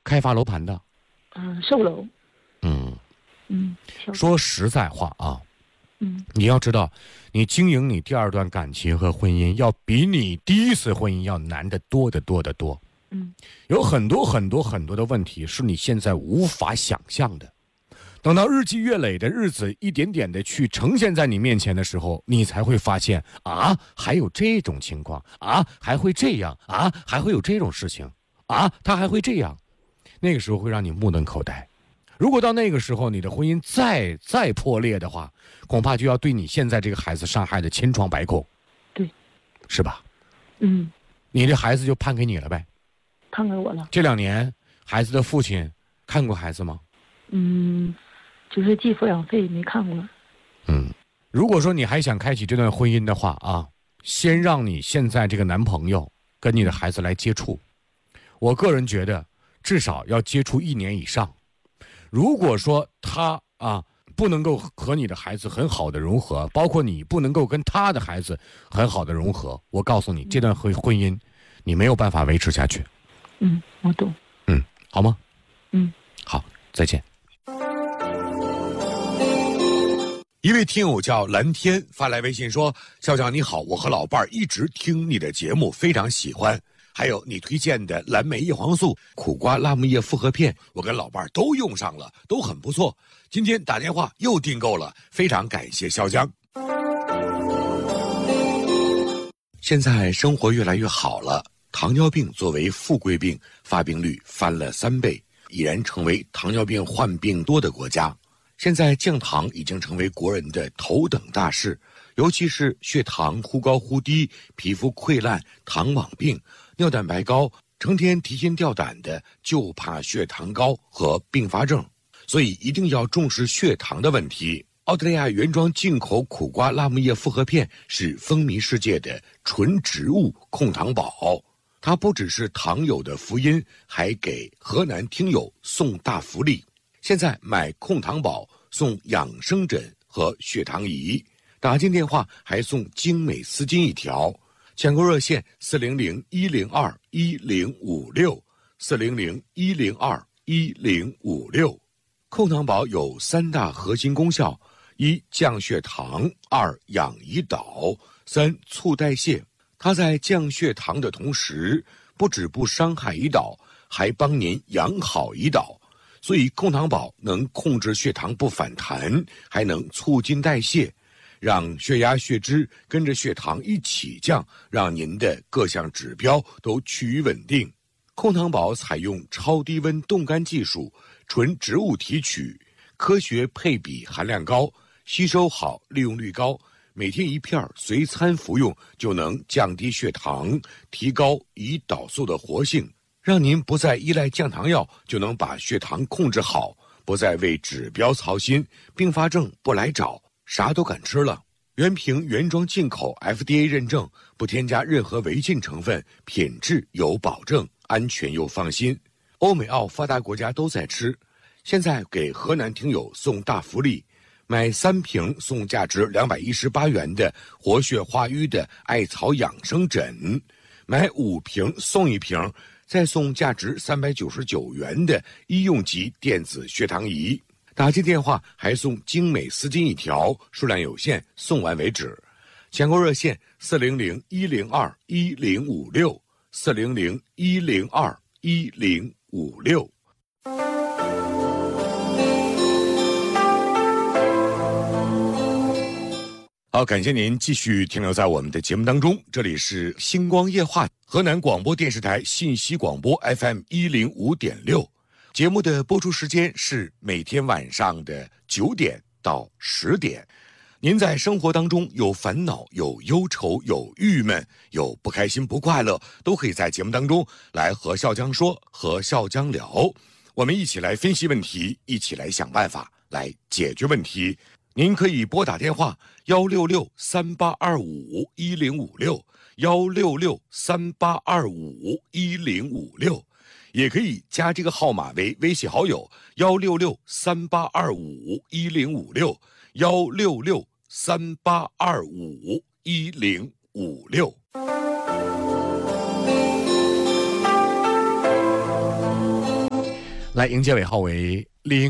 开发楼盘的？ 售楼。 说实在话啊，你要知道，你经营你第二段感情和婚姻，要比你第一次婚姻要难得多得多得多。有很多很多很多的问题是你现在无法想象的。等到日积月累的日子一点点的去呈现在你面前的时候，你才会发现啊，还有这种情况啊，还会这样啊，还会有这种事情啊，他还会这样，那个时候会让你目瞪口呆。如果到那个时候你的婚姻再破裂的话，恐怕就要对你现在这个孩子伤害的千疮百孔。 对， 是吧？你的孩子就判给你了呗？ 判给我了。 这2年孩子的父亲看过孩子吗？ 就是寄抚养费没看过。 如果说你还想开启这段婚姻的话啊，先让你现在这个男朋友跟你的孩子来接触。我个人觉得至少要接触1年以上。如果说他不能够和你的孩子很好的融合，包括你不能够跟他的孩子很好的融合，我告诉你，这段婚姻你没有办法维持下去。 我懂。 好吗？好，再见。一位听友叫蓝天发来微信说：校长你好，我和老伴儿一直听你的节目，非常喜欢，还有你推荐的蓝莓叶黄素、苦瓜辣木叶复合片，我跟老伴儿都用上了，都很不错。今天打电话又订购了，非常感谢潇江。现在生活越来越好了，糖尿病作为富贵病，发病率翻了3倍，已然成为糖尿病患病多的国家。现在降糖已经成为国人的头等大事，尤其是血糖忽高忽低、皮肤溃烂、糖网病、尿蛋白高，成天提心吊胆的，就怕血糖高和并发症，所以一定要重视血糖的问题。澳大利亚原装进口苦瓜辣木叶复合片是风靡世界的纯植物控糖宝，它不只是糖友的福音，还给河南听友送大福利。现在买控糖宝送养生枕和血糖仪，打进电话还送精美丝巾1条。抢购热线400-102-1056400-102-10556。控糖宝有3大核心功效：1降血糖，2养胰岛，3促代谢。它在降血糖的同时，不止不伤害胰岛，还帮您养好胰岛。所以控糖宝能控制血糖不反弹，还能促进代谢，让血压血脂跟着血糖一起降，让您的各项指标都趋于稳定。控糖宝采用超低温冻干技术，纯植物提取，科学配比含量高，吸收好，利用率高，每天1片随餐服用就能降低血糖，提高胰岛素的活性，让您不再依赖降糖药就能把血糖控制好，不再为指标操心，并发症不来找，啥都敢吃了。原瓶原装进口 FDA 认证，不添加任何违禁成分，品质有保证，安全又放心。欧美澳发达国家都在吃。现在给河南听友送大福利，买3瓶送价值218元的活血化瘀的艾草养生枕，买5瓶送1瓶，再送价值399元的医用级电子血糖仪。打进电话还送精美丝巾1条，数量有限，送完为止。抢购热线400-102-1056400-102-10556。好，感谢您继续停留在我们的节目当中，这里是星光夜话，河南广播电视台信息广播 FM105.6。节目的播出时间是每天晚上的9点到10点。您在生活当中有烦恼、有忧愁、有郁闷、有不开心、不快乐，都可以在节目当中来和笑江说，和笑江聊，我们一起来分析问题，一起来想办法，来解决问题。您可以拨打电话166-3825-1056，166-3825-1056，也可以加这个号码为微信好友166-3825-1056，166-3825-1056。 来迎接尾号为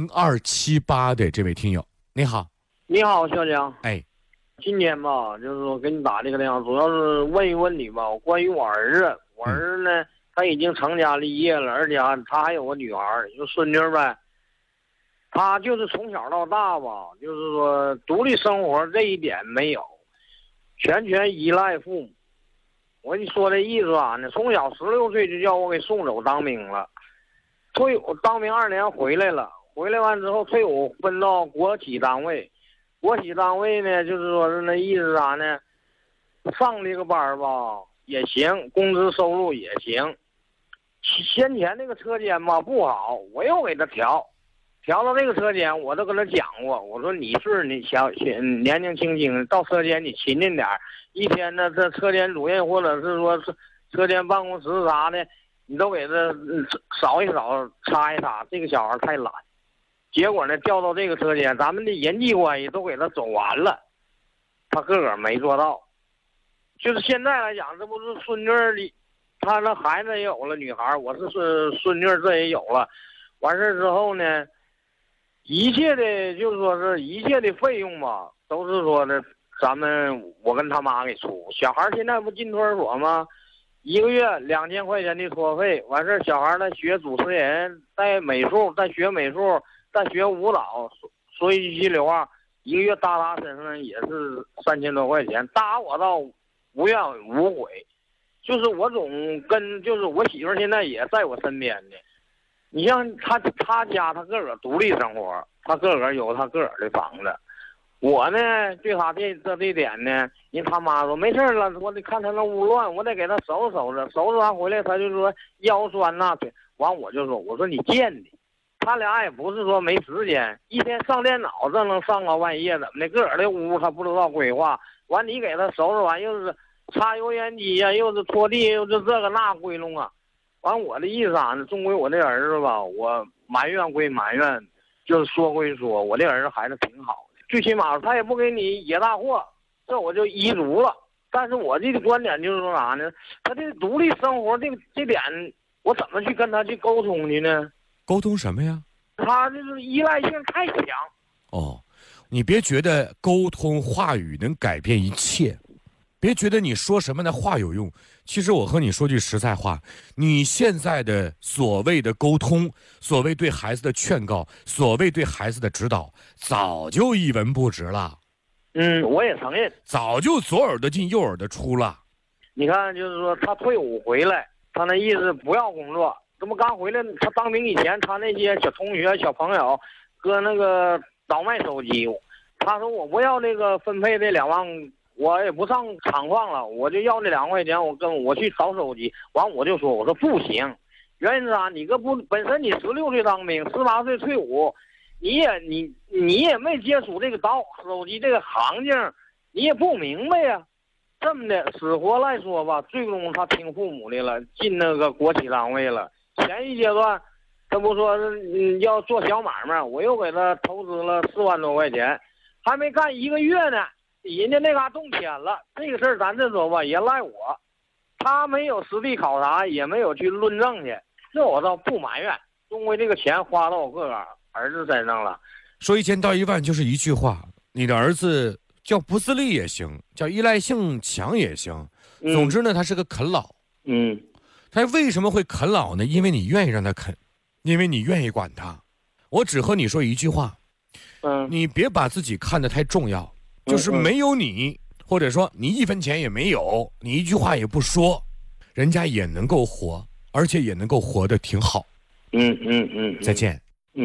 0278的这位听友，你好。 你好，小江。 哎， 今天吧，就是说给你打这个电话，主要是问一问你吧，关于我儿子。我儿子呢，他已经成家立业了，而且他还有个女儿，就孙女呗。他就是从小到大吧，就是说独立生活这一点没有，全依赖父母。我跟你说这意思啊，呢，从小16岁就叫我给送走当兵了，退伍当兵2年回来了，回来完之后退伍分到国企单位。国企单位呢，就是说是那意思啥呢？上这个班吧也行，工资收入也行。先前那个车间吧不好，我又给他调到这个车间，我都跟他讲过，我说你年轻轻轻到车间你勤勤点，一天呢这车间主任或者是说车间办公室啥的，你都给他扫一扫擦一擦，这个小孩太懒。结果呢，调到这个车间，咱们的人际关系都给他走完了，他个个没做到。就是现在来讲，这不是孙女的，他那孩子也有了，女孩，我是孙女这也有了。完事之后呢，一切的，就是说是一切的费用吧，都是说的我跟他妈给出。小孩现在不进托儿所吗？1个月2000块钱的托费，完事小孩他学主持人，带美术，再学美术。再学舞蹈，说一句溜话，1个月搭他身上也是3000多块钱，搭我倒无怨无悔。就是我就是我媳妇现在也在我身边的。你像他家他个个独立生活，他个个有他个个的房子。我呢对他这点呢，人他妈说没事了，我得看他那屋乱，我得给他收拾收拾。收拾完回来，他就说腰酸呐，对，完我就说，我说你贱的。他俩也不是说没时间，一天上电脑这能上到半夜，怎么的？个儿的屋他不知道规划，完你给他收拾完，又是擦油烟机呀，又是拖地，又是这个那归拢啊。完我的意思啊，终归我这儿子吧，我埋怨归埋怨，就是说归说，我这儿子还是挺好的，最起码他也不给你惹大祸，这我就依足了。但是我这个观点就是说啥呢？他这独立生活这点，我怎么去跟他去沟通的呢？ 沟通什么呀？ 他就是依赖性太强。 哦，你别觉得沟通话语能改变一切，别觉得你说什么的话有用。其实我和你说句实在话，你现在的所谓的沟通，所谓对孩子的劝告，所谓对孩子的指导，早就一文不值了。 我也承认， 早就左耳朵进右耳朵出了。 你看，就是说他退伍回来，他那意思不要工作。这不刚回来，他当兵以前，他那些小同学、小朋友，搁那个倒卖手机。他说我不要这个分配的2万，我也不上厂矿了，我就要这2块钱，我去倒手机。完我就说，我说不行，原因是啥？你本身你16岁当兵，18岁退伍，你也没接触这个倒手机这个行径，你也不明白呀。这么的死活来说吧，最终他听父母的了，进那个国企单位了。前一阶段，他不说要做小买卖，我又给他投资了4万多块钱，还没干1个月呢，人家那嘎动迁了。这个事儿咱这说吧，也赖我，他没有实地考察，也没有去论证去，这我倒不埋怨。终归这个钱花到我个儿子身上了。 说1000到1万就是一句话，你的儿子叫不自立也行，叫依赖性强也行，总之呢，他是个啃老。他为什么会啃老呢？因为你愿意让他啃，因为你愿意管他。我只和你说一句话，你别把自己看得太重要，就是没有你，或者说你1分钱也没有，你一句话也不说，人家也能够活，而且也能够活得挺好。再见。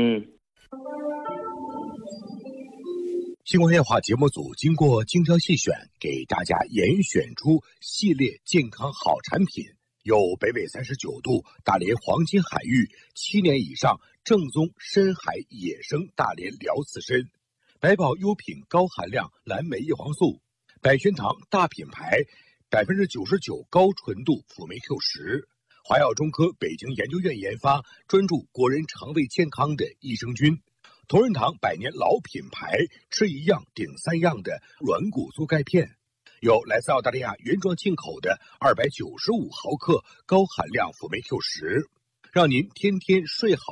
星光夜话节目组经过精挑细选，给大家严选出系列健康好产品，有北纬39度大连黄金海域7年以上正宗深海野生大连辽刺参，百宝优品高含量蓝莓叶黄素，百全堂大品牌99%高纯度辅酶 Q10，华药中科北京研究院研发，专注国人肠胃健康的益生菌。同仁堂100年老品牌，吃一样顶3样的软骨素钙片，有来自澳大利亚原装进口的295毫克高含量辅酶 Q10，让您天天睡好